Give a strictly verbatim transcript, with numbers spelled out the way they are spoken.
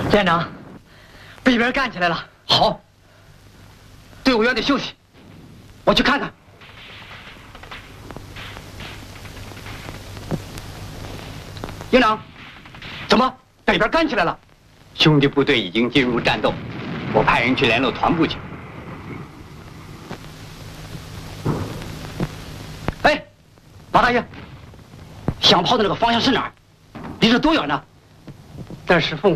连长，北边干起来了。好，队伍员得休息，我去看看。营长，怎么北边干起来了？ 兄弟部队已经进入战斗，我派人去联络团部去。 哎，马大爷，响炮的那个方向是哪儿？离这多远呢？那是凤